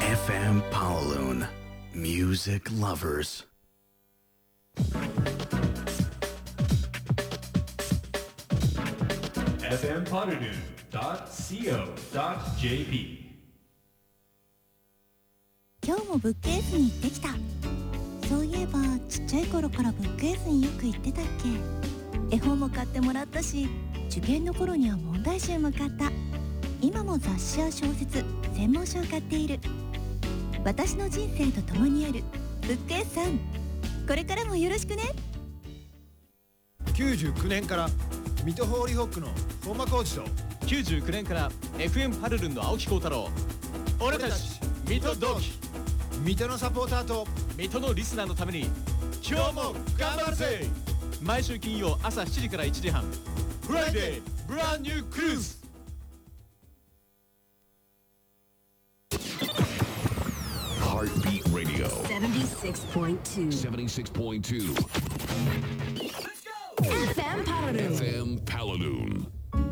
FM Kowloon Music Lovers fmpodderdoon.co.jp 今日もブックエースに行ってきた。そういえばちっちゃい頃からブックエースによく行ってたっけ。絵本も買ってもらったし、受験の頃には問題集も買った。今も雑誌や小説、専門書を買っている。私の人生と共にあるブックエースさん、これからもよろしくね。 99年から水戸ホーリーホックの本間コーチと 99年から FM パルルンの青木幸太郎、俺たち水戸同期、 水戸のサポーターと水戸のリスナーのために今日も頑張るぜ。毎週金曜朝7時から1時半、フライデーブランニュークルーズ。 Heartbeat Radio 76.2 76.2 FM Paladin FM Paladoon。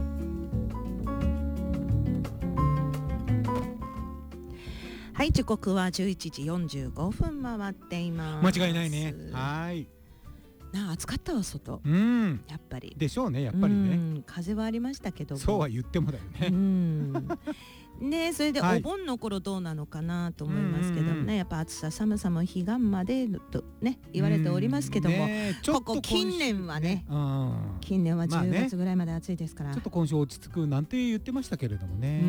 はい、時刻は11時45分回っています。 間違いないね。はい。 暑かったわ外。やっぱり。 でしょうね、やっぱりね。 風はありましたけども。 そうは言ってもだよね。 ね、それでお盆の頃どうなのかなと思いますけどね、やっぱ暑さ寒さも彼岸までとね言われておりますけども、ここ近年はね、近年は10月ぐらいまで暑いですから、 ちょっと今週落ち着くなんて言ってましたけれどもね。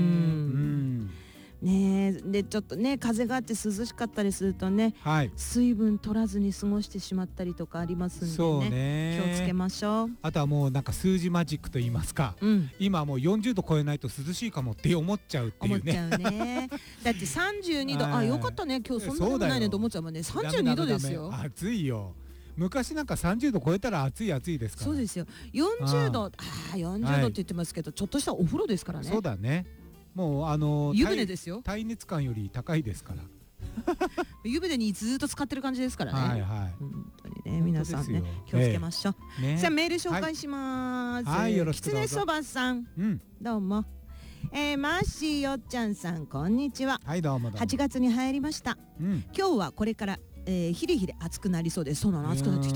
ね、でちょっとね風があって涼しかったりするとね、水分取らずに過ごしてしまったりとかありますんでね、気をつけましょう。あとはもうなんか数字マジックと言いますか、今もう40度超えないと涼しいかもって思っちゃうっていうね。 思っちゃうね。だって32度、あ、よかったね今日そんなことないねと思っちゃうもんね。32度ですよ。 暑いよ。昔なんか30度超えたら暑いですから。 そうですよ。40度、40度って言ってますけど、ちょっとしたお風呂ですからね。 そうだね。もう湯船ですよ。 耐熱感より高いですから。 湯船にずっと使ってる感じですからね。本当にね、皆さんね気をつけましょう。じゃあメール紹介します。 よろしくどうぞ。 きつねそばさん、どうも。マーシーよっちゃんさん、こんにちは。 はいどうもどうも。 8月に入りました。今日はこれからヒリヒリ暑くなりそうです。そうなの、暑くなってきた。